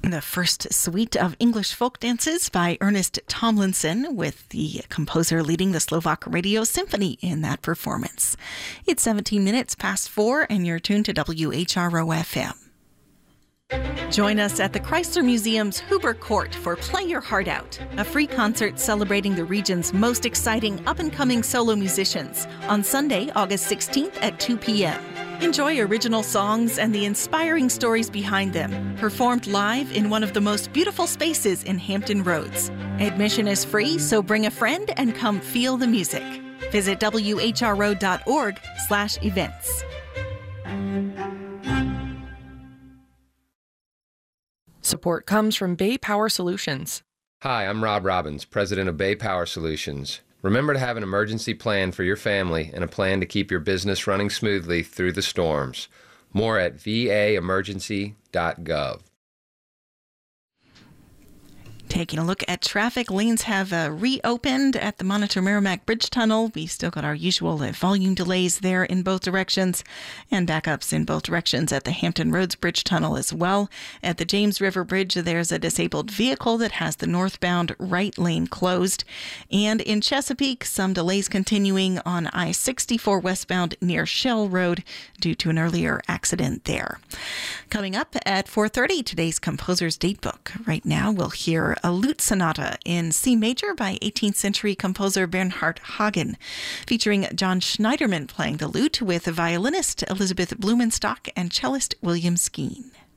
The first suite of English folk dances by Ernest Tomlinson, with the composer leading the Slovak Radio Symphony in that performance. It's 17 minutes past 4, and you're tuned to WHRO-FM. Join us at the Chrysler Museum's Huber Court for Play Your Heart Out, a free concert celebrating the region's most exciting up-and-coming solo musicians on Sunday, August 16th at 2 p.m. Enjoy original songs and the inspiring stories behind them, performed live in one of the most beautiful spaces in Hampton Roads. Admission is free, so bring a friend and come feel the music. Visit whro.org/events. Support comes from Bay Power Solutions. Hi, I'm Rob Robbins, president of Bay Power Solutions. Remember to have an emergency plan for your family and a plan to keep your business running smoothly through the storms. More at vaemergency.gov. Taking a look at traffic, lanes have reopened at the Monitor Merrimack Bridge Tunnel. We still got our usual volume delays there in both directions, and backups in both directions at the Hampton Roads Bridge Tunnel as well. At the James River Bridge, there's a disabled vehicle that has the northbound right lane closed. And in Chesapeake, some delays continuing on I-64 westbound near Shell Road due to an earlier accident there. Coming up at 4:30, today's Composer's Datebook. Right now, we'll hear a lute sonata in C major by 18th century composer Bernhard Hagen, featuring John Schneiderman playing the lute with violinist Elizabeth Blumenstock and cellist William Skeen.